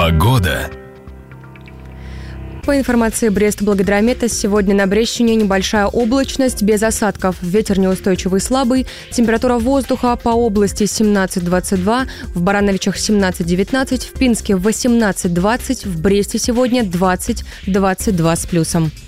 Погода. По информации Брест-Благодаромета, сегодня на Брещине небольшая облачность, без осадков. Ветер неустойчивый слабый. Температура воздуха по области 17-22, в Барановичах 17-19, в Пинске 18-20, в Бресте сегодня 20-22 с плюсом.